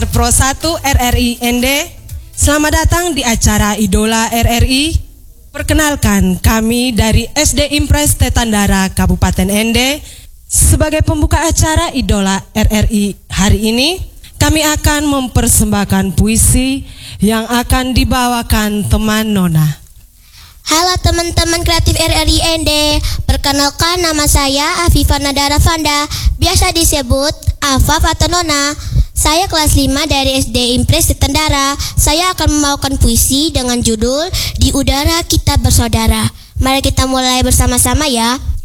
Pro 1 RRI ND, selamat datang di acara Idola RRI. Perkenalkan, kami dari SD Impres Tetandara Kabupaten ND. Sebagai pembuka acara Idola RRI hari ini, kami akan mempersembahkan puisi yang akan dibawakan teman Nona. Halo teman-teman kreatif RRI ND, perkenalkan nama saya Afifah Nadara Fanda, biasa disebut Afaf atau Nona. Saya kelas 5 dari SD Impres Tetandara. Saya akan membawakan puisi dengan judul Di Udara Kita Bersaudara. Mari kita mulai bersama-sama ya.